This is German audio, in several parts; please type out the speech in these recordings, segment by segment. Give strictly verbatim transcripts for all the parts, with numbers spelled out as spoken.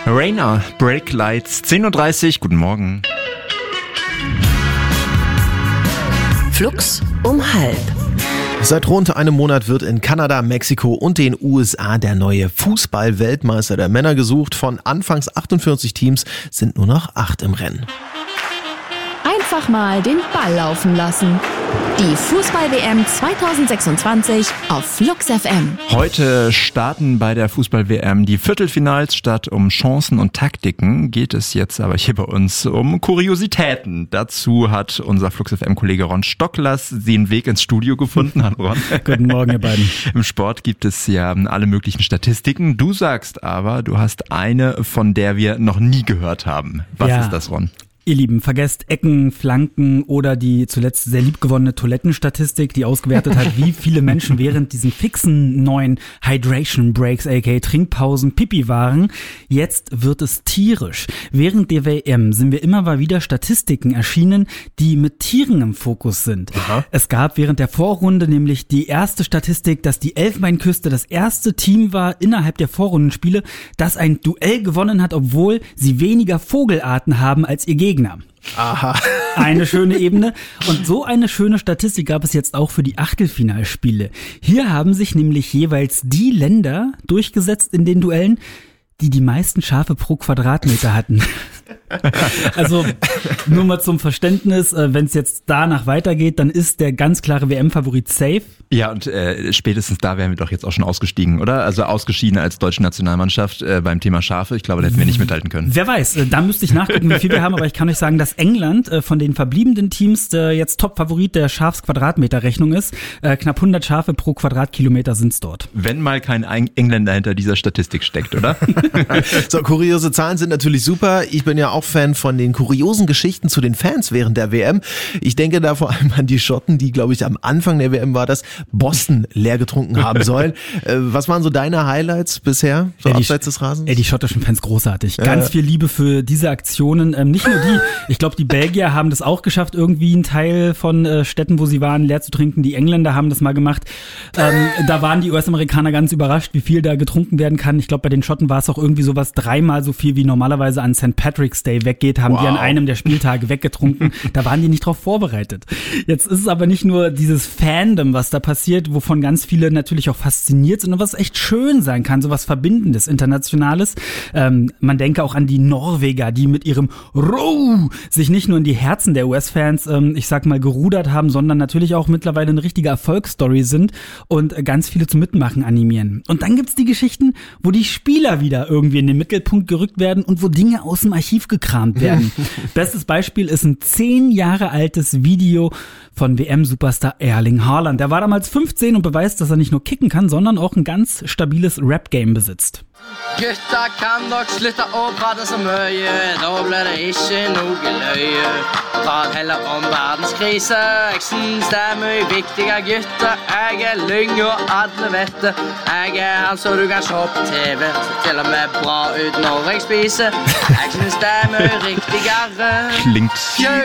Rainer, Break Lights, zehn Uhr dreißig, guten Morgen. Flux um halb. Seit rund einem Monat wird in Kanada, Mexiko und den U S A der neue Fußball-Weltmeister der Männer gesucht. Von anfangs achtundvierzig Teams sind nur noch acht im Rennen. Einfach mal den Ball laufen lassen. Die Fußball-W M zwanzig sechsundzwanzig auf Flux F M. Heute starten bei der Fußball-W M die Viertelfinals. Statt um Chancen und Taktiken geht es jetzt aber hier bei uns um Kuriositäten. Dazu hat unser Flux F M-Kollege Ron Stocklers den Weg ins Studio gefunden. Hallo Ron. Guten Morgen, ihr beiden. Im Sport gibt es ja alle möglichen Statistiken. Du sagst aber, du hast eine, von der wir noch nie gehört haben. Was ja. ist das, Ron? Ihr Lieben, vergesst Ecken, Flanken oder die zuletzt sehr liebgewonnene Toilettenstatistik, die ausgewertet hat, wie viele Menschen während diesen fixen neuen Hydration Breaks, aka Trinkpausen, Pipi waren. Jetzt wird es tierisch. Während der W M sind wir immer mal wieder Statistiken erschienen, die mit Tieren im Fokus sind. Aha. Es gab während der Vorrunde nämlich die erste Statistik, dass die Elfenbeinküste das erste Team war innerhalb der Vorrundenspiele, das ein Duell gewonnen hat, obwohl sie weniger Vogelarten haben als ihr Gegner. Aha. Eine schöne Ebene. Und so eine schöne Statistik gab es jetzt auch für die Achtelfinalspiele. Hier haben sich nämlich jeweils die Länder durchgesetzt in den Duellen, die die meisten Schafe pro Quadratmeter hatten. Also nur mal zum Verständnis, wenn es jetzt danach weitergeht, dann ist der ganz klare W M-Favorit safe. Ja, und äh, spätestens da wären wir doch jetzt auch schon ausgestiegen, oder? Also ausgeschieden als deutsche Nationalmannschaft äh, beim Thema Schafe. Ich glaube, da hätten wir nicht mithalten können. Wer weiß, äh, da müsste ich nachgucken, wie viel wir haben, aber ich kann euch sagen, dass England äh, von den verbliebenen Teams äh, jetzt Top-Favorit der Schafs-Quadratmeter-Rechnung ist. Äh, knapp hundert Schafe pro Quadratkilometer sind's dort. Wenn mal kein Engländer hinter dieser Statistik steckt, oder? So, kuriose Zahlen sind natürlich super. Ich bin ja auch Fan von den kuriosen Geschichten zu den Fans während der W M. Ich denke da vor allem an die Schotten, die, glaube ich, am Anfang der W M war das, Boston leer getrunken haben sollen. äh, was waren so deine Highlights bisher, so ja, die, abseits des Rasens? Ey, die schottischen Fans großartig. Ja. Ganz viel Liebe für diese Aktionen. Ähm, nicht nur die, ich glaube, die Belgier haben das auch geschafft, irgendwie einen Teil von äh, Städten, wo sie waren, leer zu trinken. Die Engländer haben das mal gemacht. Ähm, da waren die U S-Amerikaner ganz überrascht, wie viel da getrunken werden kann. Ich glaube, bei den Schotten war es auch irgendwie sowas dreimal so viel, wie normalerweise an Sankt Patrick's Day weggeht, haben wow. die an einem der Spieltage weggetrunken. Da waren die nicht drauf vorbereitet. Jetzt ist es aber nicht nur dieses Fandom, was da passiert, wovon ganz viele natürlich auch fasziniert sind und was echt schön sein kann, sowas Verbindendes, Internationales. Ähm, man denke auch an die Norweger, die mit ihrem Row sich nicht nur in die Herzen der U S-Fans, ähm, ich sag mal, gerudert haben, sondern natürlich auch mittlerweile eine richtige Erfolgsstory sind und ganz viele zum Mitmachen animieren. Und dann gibt's die Geschichten, wo die Spieler wieder irgendwie in den Mittelpunkt gerückt werden und wo Dinge aus dem Archiv gekramt werden. Bestes Beispiel ist ein zehn Jahre altes Video von W M-Superstar Erling Haaland. Der war damals fünfzehn und beweist, dass er nicht nur kicken kann, sondern auch ein ganz stabiles Rap-Game besitzt. Gutta kan dere slutte å prate så mye, da blir det ikke noe løye. Prat heller om verdenskrise, jeg syns det er mye viktigere, gutter. Jeg er lyng og alle vet det. Jeg er han så du kan se på T V, så til og med bra ut når jeg spiser. Jeg syns det er mye riktigere. Klingt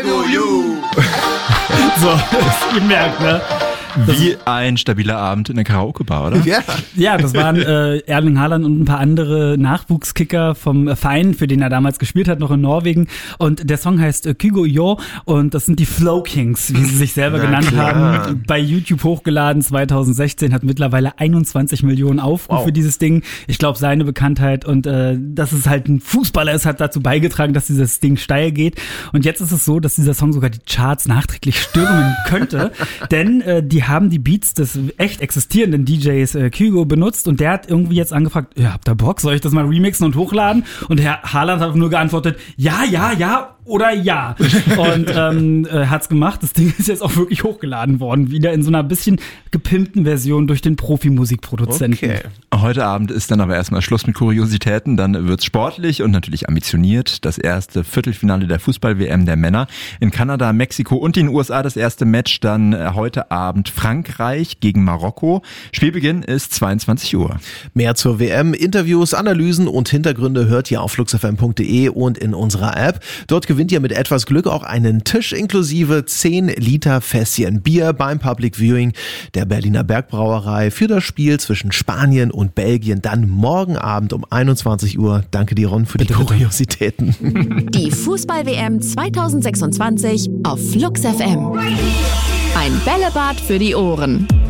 so, ihr merkt, ne? Wie ein stabiler Abend in der Karaoke-Bar, oder? Ja, ja, das waren äh, Erling Haaland und ein paar andere Nachwuchskicker vom Verein, für den er damals gespielt hat, noch in Norwegen. Und der Song heißt äh, Kygo Yo und das sind die Flow Kings, wie sie sich selber Na genannt klar. haben. Bei YouTube hochgeladen zwanzig sechzehn, hat mittlerweile einundzwanzig Millionen Aufrufe, wow. dieses Ding. Ich glaube, seine Bekanntheit und äh, dass es halt ein Fußballer ist, hat dazu beigetragen, dass dieses Ding steil geht. Und jetzt ist es so, dass dieser Song sogar die Charts nachträglich stürmen könnte, denn äh, die haben die Beats des echt existierenden D Js äh, Kygo benutzt und der hat irgendwie jetzt angefragt, ja, habt ihr Bock, soll ich das mal remixen und hochladen? Und Herr Haaland hat nur geantwortet, ja, ja, ja oder ja. Und ähm, äh, hat's gemacht. Das Ding ist jetzt auch wirklich hochgeladen worden, wieder in so einer bisschen gepimpten Version durch den Profimusikproduzenten. Okay. Heute Abend ist dann aber erstmal Schluss mit Kuriositäten, dann wird's sportlich und natürlich ambitioniert. Das erste Viertelfinale der Fußball-W M der Männer in Kanada, Mexiko und den U S A. Das erste Match dann heute Abend Frankreich gegen Marokko. Spielbeginn ist zweiundzwanzig Uhr. Mehr zur W M, Interviews, Analysen und Hintergründe hört ihr auf flux f m punkt d e und in unserer App. Dort gewinnt ihr mit etwas Glück auch einen Tisch inklusive zehn Liter Fässchen Bier beim Public Viewing der Berliner Bergbrauerei für das Spiel zwischen Spanien und Belgien dann morgen Abend um einundzwanzig Uhr. Danke dir, Ron, für die Kuriositäten. Die Fußball-W M zweitausendsechsundzwanzig auf Flux F M. Ein Bällebad für die Ohren.